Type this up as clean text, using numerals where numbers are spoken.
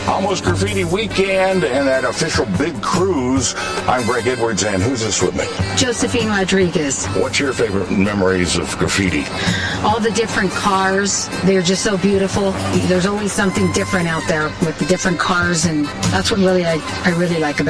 Almost Graffiti Weekend and that official big cruise. I'm Greg Edwards, and who's this with me? Josephine Rodriguez. What's your favorite memories of graffiti? All the different cars, they're just so beautiful. There's always something different out there with the different cars, and that's what I really like about it.